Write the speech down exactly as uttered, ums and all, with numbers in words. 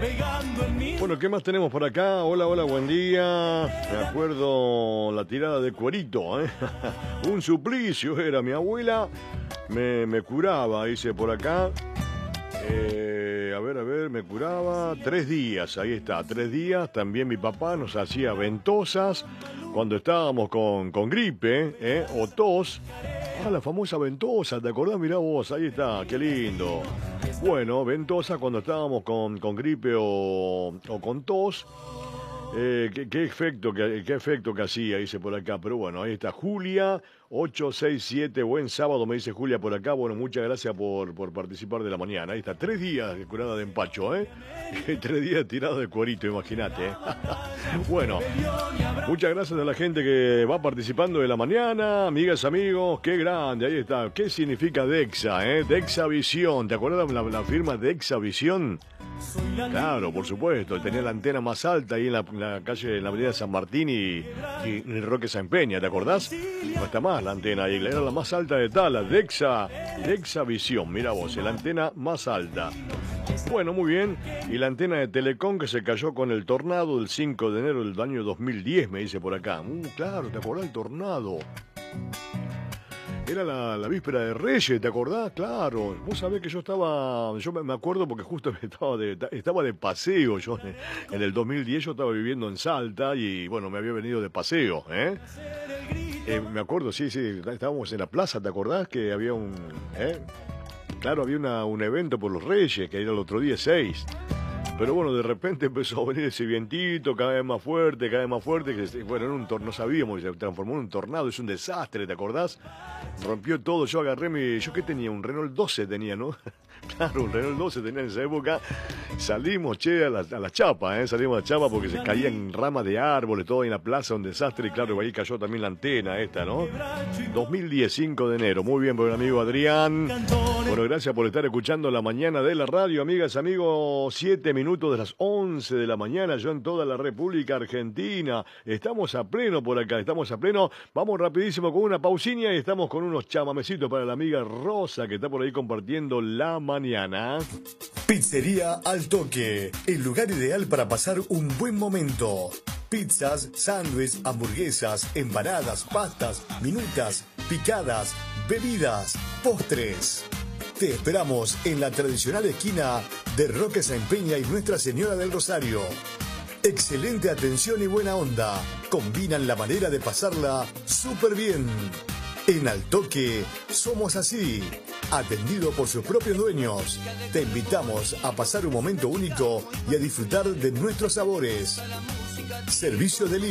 Bueno, ¿qué más tenemos por acá? Hola, hola, buen día. Me acuerdo la tirada de cuerito, ¿eh? Un suplicio era. Mi abuela me, me curaba, dice por acá. Eh, a ver, a ver, me curaba tres días, ahí está, tres días. También mi papá nos hacía ventosas cuando estábamos con, con gripe, ¿eh? O tos. Ah, la famosa ventosa, ¿te acordás? Mirá vos, ahí está, qué lindo. Bueno, ventosa cuando estábamos con, con gripe o, o con tos. Eh, ¿qué, qué efecto que, qué efecto que hacía, dice por acá. Pero bueno, ahí está Julia, ocho seis siete, buen sábado, me dice Julia por acá. Bueno, muchas gracias por, por participar de la mañana. Ahí está, tres días de curada de empacho, ¿eh? Tres días tirado de cuerito, imagínate, ¿eh? Bueno, muchas gracias a la gente que va participando de la mañana. Amigas, amigos, qué grande, ahí está. ¿Qué significa Dexa, eh? Dexa Visión, ¿te acuerdas la, la firma Dexa Visión? Claro, por supuesto, tenía la antena más alta ahí en la, en la calle, en la avenida San Martín y, y en el Roque San Peña, ¿te acordás? No está más la antena ahí, era la más alta de Tala, Dexa, Dexa Visión, mira vos, la antena más alta. Bueno, muy bien, y la antena de Telecom que se cayó con el tornado del cinco de enero del año dos mil diez, me dice por acá. Uh, claro, ¿te acordás del tornado? Era la, la víspera de Reyes, ¿te acordás? Claro. Vos sabés que yo estaba... Yo me acuerdo porque justo estaba de, estaba de paseo. Yo en el dos mil diez yo estaba viviendo en Salta y, bueno, me había venido de paseo, ¿eh? eh me acuerdo, sí, sí. Estábamos en la plaza, ¿te acordás? Que había un... ¿eh? Claro, había una, un evento por los Reyes, que era el otro día seis. Pero bueno, de repente empezó a venir ese vientito cada vez más fuerte, cada vez más fuerte. Que, bueno, era un tor no sabíamos, se transformó en un tornado, es un desastre, ¿te acordás? Rompió todo, yo agarré mi... ¿Yo qué tenía? Un Renault doce tenía, ¿no? Claro, un Renault doce tenía en esa época. Salimos, che, a la, a la chapa, ¿eh? Salimos a la chapa porque se caían ramas de árboles, todo en la plaza, un desastre. Y claro, ahí cayó también la antena esta, ¿no? dos mil diez, cinco de enero. Muy bien, por el amigo Adrián. Bueno, gracias por estar escuchando la mañana de la radio, amigas, amigos. Siete minutos de las once de la mañana, yo en toda la República Argentina. Estamos a pleno por acá, estamos a pleno. Vamos rapidísimo con una pausinha y estamos con unos chamamecitos para la amiga Rosa, que está por ahí compartiendo la mañana. Pizzería Al Toque, el lugar ideal para pasar un buen momento. Pizzas, sándwiches, hamburguesas, empanadas, pastas, minutas, picadas, bebidas, postres. Te esperamos en la tradicional esquina de Roque San Peña y Nuestra Señora del Rosario. Excelente atención y buena onda. Combinan la manera de pasarla súper bien. En Al Toque somos así. Atendido por sus propios dueños. Te invitamos a pasar un momento único y a disfrutar de nuestros sabores. Servicio de